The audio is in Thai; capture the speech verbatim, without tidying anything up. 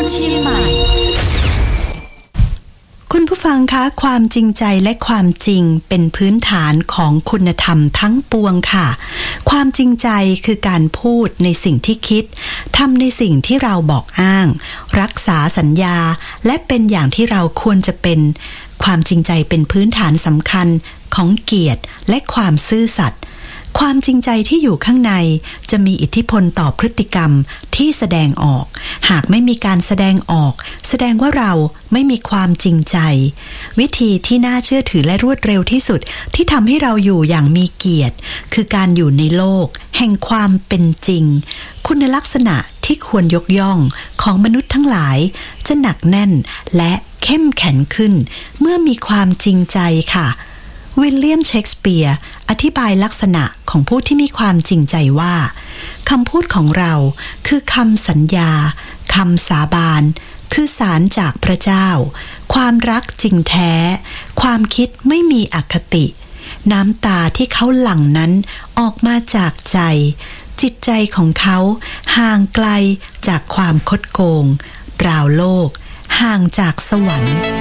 เชียงใหม่คุณผู้ฟังคะความจริงใจและความจริงเป็นพื้นฐานของคุณธรรมทั้งปวงค่ะความจริงใจคือการพูดในสิ่งที่คิดทำในสิ่งที่เราบอกอ้างรักษาสัญญาและเป็นอย่างที่เราควรจะเป็นความจริงใจเป็นพื้นฐานสำคัญของเกียรติและความซื่อสัตย์ความจริงใจที่อยู่ข้างในจะมีอิทธิพลต่อพฤติกรรมที่แสดงออกหากไม่มีการแสดงออกแสดงว่าเราไม่มีความจริงใจวิธีที่น่าเชื่อถือและรวดเร็วที่สุดที่ทำให้เราอยู่อย่างมีเกียรติคือการอยู่ในโลกแห่งความเป็นจริงคุณลักษณะที่ควรยกย่องของมนุษย์ทั้งหลายจะหนักแน่นและเข้มแข็งขึ้นเมื่อมีความจริงใจค่ะวิลเลียมเชกสเปียร์อธิบายลักษณะของผู้ที่มีความจริงใจว่าคำพูดของเราคือคำสัญญาคำสาบานคือสารจากพระเจ้าความรักจริงแท้ความคิดไม่มีอคติน้ำตาที่เขาหลั่งนั้นออกมาจากใจจิตใจของเขาห่างไกลจากความคดโกงราวโลกห่างจากสวรรค์